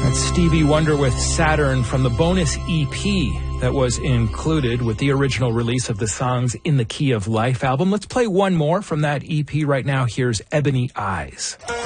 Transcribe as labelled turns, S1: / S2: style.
S1: Stevie Wonder with Saturn from the bonus EP that was included with the original release of the Songs in the Key of Life album. Let's play one more from that EP right now. Here's Ebony Eyes.